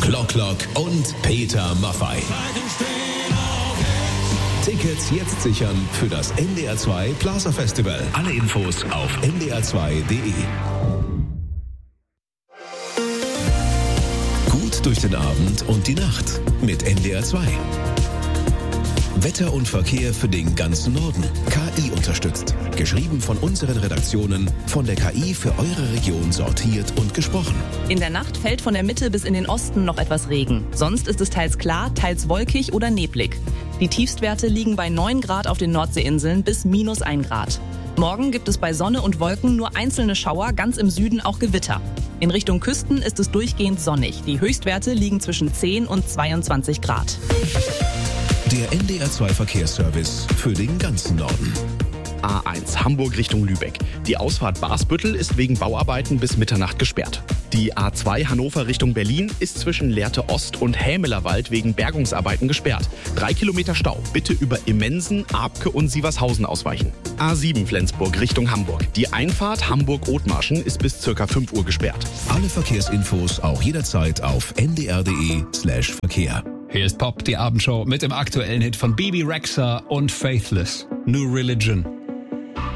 Glock und Peter Maffay. Tickets jetzt sichern für das NDR 2 Plaza Festival. Alle Infos auf ndr2.de. Gut durch den Abend und die Nacht mit NDR 2. Wetter und Verkehr für den ganzen Norden. KI unterstützt. Geschrieben von unseren Redaktionen, von der KI für eure Region sortiert und gesprochen. In der Nacht fällt von der Mitte bis in den Osten noch etwas Regen. Sonst ist es teils klar, teils wolkig oder neblig. Die Tiefstwerte liegen bei 9 Grad auf den Nordseeinseln bis -1 Grad. Morgen gibt es bei Sonne und Wolken nur einzelne Schauer, ganz im Süden auch Gewitter. In Richtung Küsten ist es durchgehend sonnig. Die Höchstwerte liegen zwischen 10 und 22 Grad. Der NDR 2 Verkehrsservice für den ganzen Norden. A1 Hamburg Richtung Lübeck. Die Ausfahrt Basbüttel ist wegen Bauarbeiten bis Mitternacht gesperrt. Die A2 Hannover Richtung Berlin ist zwischen Lehrte Ost und Hämelerwald wegen Bergungsarbeiten gesperrt. 3 Kilometer Stau. Bitte über Immensen, Abke und Sievershausen ausweichen. A7 Flensburg Richtung Hamburg. Die Einfahrt Hamburg-Othmarschen ist bis ca. 5 Uhr gesperrt. Alle Verkehrsinfos auch jederzeit auf ndr.de/Verkehr. Hier ist Pop, die Abendshow mit dem aktuellen Hit von Bebe Rexha und Faithless, New Religion.